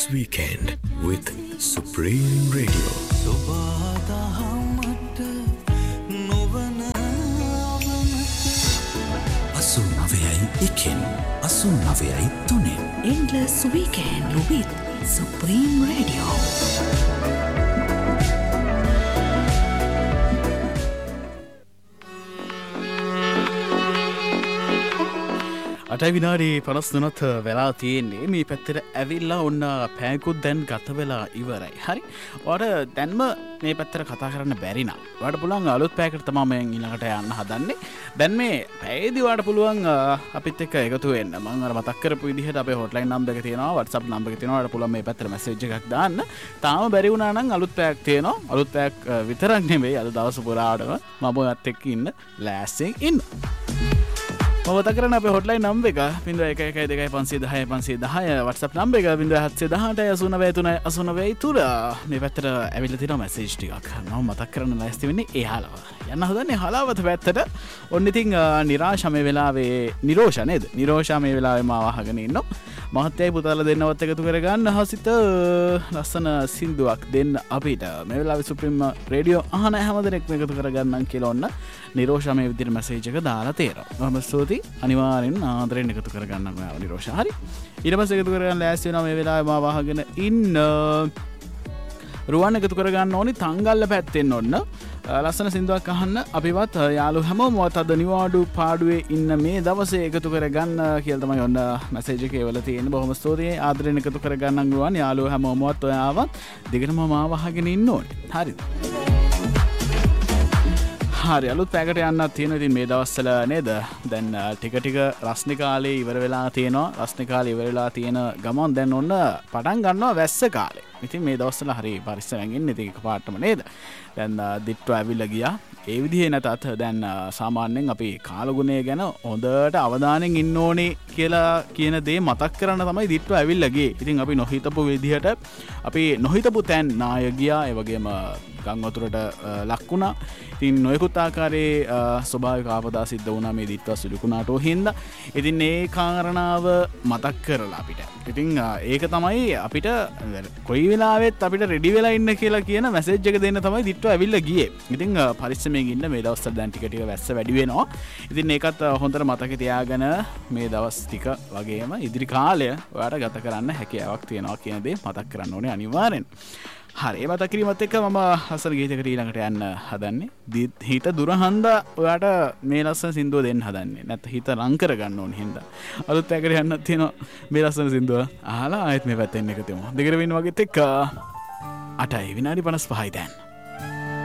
Weekend with Supreme Radio. Asu Navayai Ikin, Asu Navayai Tunin. Endless Weekend with Supreme Radio. අටයි විනාඩි 53ත් වෙලා තියෙන්නේ. මේ පැත්තට ඇවිල්ලා ඔන්න පැයකුත් දැන් ගත වෙලා ඉවරයි. හරි. ඔයාලට දැන්ම මේ පැත්තට කතා කරන්න බැරි නම් ඔයාලට පුළුවන් අලුත් පැයකට තමයි මම ඊළඟට යන්න හදන්නේ. දැන් මේ පැයේදී ඔයාලට පුළුවන් අපිත් එක්ක එකතු වෙන්න. මම අර මතක් කරපු විදිහට අපේ හොට්ලයින් නම්බර් එක තියෙනවා, WhatsApp නම්බර් එක තියෙනවා. ඔයාලට පුළුවන් මේ පැත්තට මැසේජ් එකක් දාන්න. තාම බැරි වුණා නම් අලුත් පැයක් තියෙනවා. අලුත් පැයක් විතරක් නෙමෙයි අද දවස් පුරාටම මම ඔයත් එක්ක ඉන්න ලෑස්තියෙන් ඉන්න. මතකරන අපේ හොට්ලයින් නම්බර් එක 01125510 WhatsApp නම්බර් එක 0718893993 මේ පැත්තට ඇවිල්ලා තියෙනවා මැසේජ් ටිකක්. මම මතක් කරන්න ලෑස්ති වෙන්නේ එහාලව. යන්න හදන්නේ හලාවත පැත්තට. ඔන්න ඉතින් නිරාෂා මේ වෙලාවේ නිරෝෂා නේද? නිරෝෂා මේ වෙලාවේ මාව අහගෙන ඉන්නවා. මහත්තයයි පුතාලා දෙන්නවත් එකතු කරගන්න හසිත ලස්සන සින්දුවක් දෙන්න අපිට. මේ වෙලාවේ සුප්‍රීම රේඩියෝ අහන හැමදෙනෙක්ම එකතු කරගන්නම් කියලා ඔන්න නිරෝෂා මේ විදිහට මැසේජ් එක දාලා තියෙනවා. මම ස්තුතියි. අනිවාර්යෙන් ආදරෙන් එකතු කරගන්නම් ඔයාව නිරෝෂා. හරි. ඊට පස්සේ එකතු කරගන්න ලෑස්ති වෙනවා මේ වෙලාවේ මාව අහගෙන ඉන්න රුවන් එකතු කරගන්න ඕනි තංගල්ල පැත්තෙන් ඔන්න ලස්සන සින්දුවක් අහන්න අපිවත් යාළු හැමෝම අද නිවාඩු පාඩුවේ ඉන්න මේ දවසේ එකතු කරගන්න කියලා තමයි ඔන්න මැසේජ් එකේ වල තියෙන්නේ. බොහොම ස්තුතියි ආදරෙන් එකතු කරගන්නම් රුවන් යාළුවෝ හැමෝමවත් ඔයාවත් දිගටම මාව අහගෙන ඉන්න ඕනේ. හරිද? හරි අලුත් පැයකට යන්නත් තියෙනවා. ඉතින් මේ දවස්වල නේද දැන් ටික ටික රස්නේ කාලේ ඉවර වෙලා තියෙනවා. රස්නේ කාලේ ඉවර වෙලා තියෙන ගමන් දැන් ඔන්න පටන් ගන්නවා වැස්ස කාලේ. ඉතින් මේ දවස්වල හරි පරිස්සමෙන් ඉන්න ඉතින් එකපාරටම නේද දැන් දිට්ටු ඇවිල්ලා ගියා. ඒ විදිහේ නැතත් දැන් සාමාන්‍යයෙන් අපි කාලගුණය ගැන හොඳට අවධානයෙන් ඉන්න ඕනේ කියලා කියන දේ මතක් කරන්න තමයි දිට්ටු ඇවිල්ලා ගියේ. ඉතින් අපි නොහිතපු විදිහට අපි නොහිතපු තැන් නාය ගියා. ඒ වගේම ගම් වතුරට ලක් වුණා. ඉතින් නොයෙකුත් ආකාරයේ ස්වභාවික ආපදා සිද්ධ වුණා මේ දිට්ටුව සුළුකුණාටෝ හින්දා. ඉතින් මේ කාරණාව මතක් කරලා අපිට ඉතින් ඒක තමයි අපිට කොයි වෙලාවෙත් අපිට රෙඩි වෙලා ඉන්න කියලා කියන මැසේජ් එක දෙන්න තමයි දිට්ටුව ඇවිල්ලා ගියේ. ඉතින් පරිස්සමෙන් ඉන්න මේ දවස්වල දැන් ටික ටික වැස්ස වැඩි වෙනවා. ඉතින් ඒකත් හොඳට මතකේ තියාගෙන මේ දවස් ටික වගේම ඉදිරි කාලය ඔයාලට ගත කරන්න හැකියාවක් තියෙනවා කියන දේ මතක් කරන්න ඕනේ අනිවාර්යෙන්. හරි ඒ මතක් කිරීමත් එක්ක මම අසල ගීතයකට ඊළඟට යන්න හදන්නේ. හිත දුර හන්දා ඔයාට මේ ලස්සන සින්දුව දෙන්න හදන්නේ. නැත්නම් හිත රං කරගන්න ඕනේ හින්දා. අලුත් පැයකට යන්නත් තියෙනවා මේ ලස්සන සින්දුව. අහලා ආයෙත් මේ පැත්තෙන් එකතු වෙමු. දෙකට වෙන වගේත් එක්ක 8යි විනාඩි 55යි දැන්.